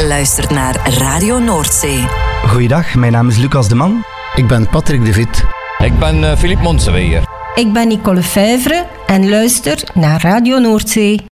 luistert naar Radio Noordzee. Goeiedag, mijn naam is Lucas de Man. Ik ben Patrick de Vit. Ik ben Philippe Monseweer. Ik ben Nicole Fijvre en luister naar Radio Noordzee.